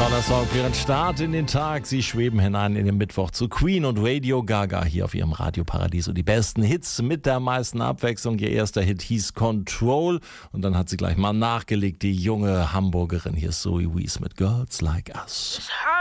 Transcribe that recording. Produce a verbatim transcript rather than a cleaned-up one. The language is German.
Toller Song für Ihren Start in den Tag. Sie schweben hinein in den Mittwoch zu Queen und Radio Gaga hier auf Ihrem Radioparadies. Und die besten Hits mit der meisten Abwechslung. Ihr erster Hit hieß Control. Und dann hat sie gleich mal nachgelegt, die junge Hamburgerin. Hier ist Zoe Wees mit Girls Like Us.